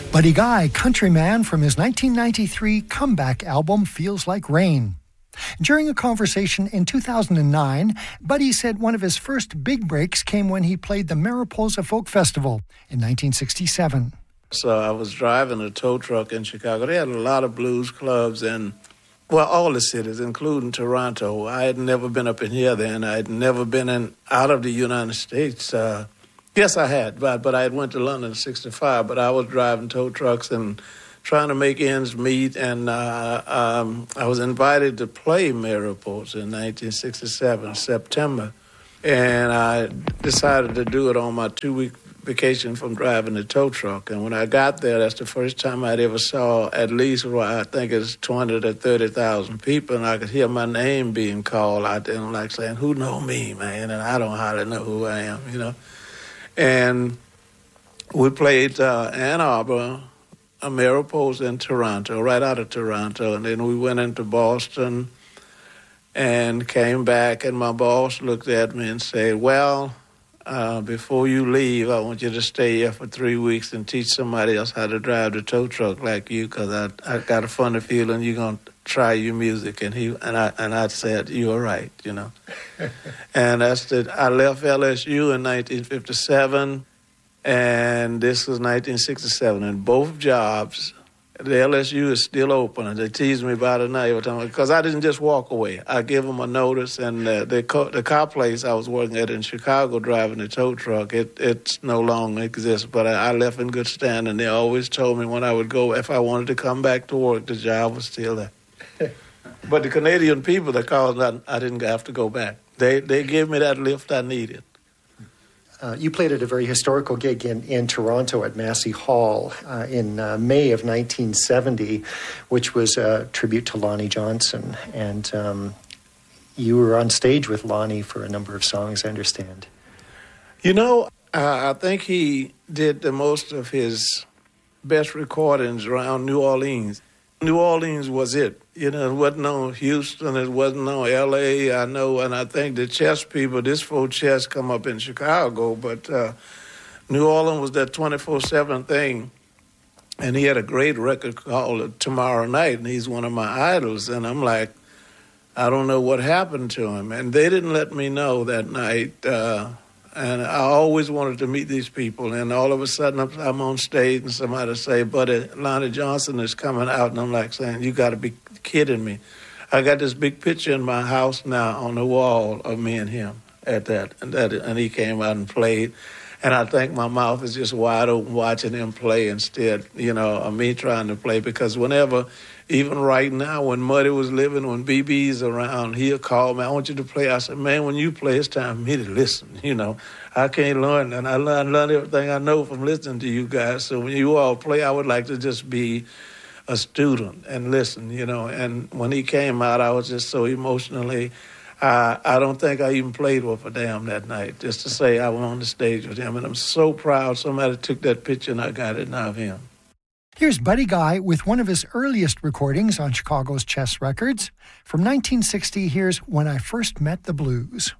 Buddy Guy, countryman from his 1993 comeback album Feels Like Rain. During a conversation in 2009, Buddy said one of his first big breaks came when he played the Mariposa Folk Festival in 1967. So I was driving a tow truck in Chicago. They had a lot of blues clubs in, well, all the cities, including Toronto. I had never been up in here then. I had never been out of the United States. Yes, I had, but I had went to London in 65, but I was driving tow trucks and trying to make ends meet, and I was invited to play Mariposa in 1967, September, and I decided to do it on my 2-week vacation from driving the tow truck. And when I got there, that's the first time I'd ever saw at least, I think it's 20 to 30,000 people, and I could hear my name being called out there, and I'm like saying, who know me, man? And I don't hardly know who I am, you know. And we played Ann Arbor, Mariposa, in Toronto, right out of Toronto. And then we went into Boston and came back, and my boss looked at me and said, well, before you leave, I want you to stay here for 3 weeks and teach somebody else how to drive the tow truck like you, because I got a funny feeling you're going to try your music. And I said, you're right, you know. And I left LSU in 1957, and this was 1967. And both jobs, the LSU is still open, and they tease me about it now every time, because I didn't just walk away. I give them a notice, and the car place I was working at in Chicago driving the tow truck, it's no longer exists, but I left in good standing. They always told me when I would go, if I wanted to come back to work, the job was still there. But the Canadian people that called, I didn't have to go back. They gave me that lift I needed. You played at a very historical gig in Toronto at Massey Hall in May of 1970, which was a tribute to Lonnie Johnson. And you were on stage with Lonnie for a number of songs, I understand. You know, I think he did the most of his best recordings around New Orleans. New Orleans was it. You know, it wasn't on Houston, it wasn't on L.A., I know, and I think the chess people, this folk chess come up in Chicago, but New Orleans was that 24/7 thing, and he had a great record called Tomorrow Night, and he's one of my idols, and I'm like, I don't know what happened to him, and they didn't let me know that night, and I always wanted to meet these people, and all of a sudden I'm on stage and somebody say, buddy, Lonnie Johnson is coming out, and I'm like saying, you got to be kidding me. I got this big picture in my house now on the wall of me and him at that, and he came out and played, and I think my mouth is just wide open watching him play instead, you know, of me trying to play, because whenever, even right now, when Muddy was living, when BB's around, he'll call me, I want you to play. I said, man, when you play, it's time for me to listen, you know. I can't learn, and I learn everything I know from listening to you guys. So when you all play, I would like to just be a student and listen, you know. And when he came out, I was just so emotionally, I don't think I even played worth a damn that night, just to say I was on the stage with him. And I'm so proud somebody took that picture and I got it now of him. Here's Buddy Guy with one of his earliest recordings on Chicago's Chess Records. From 1960, here's When I First Met the Blues.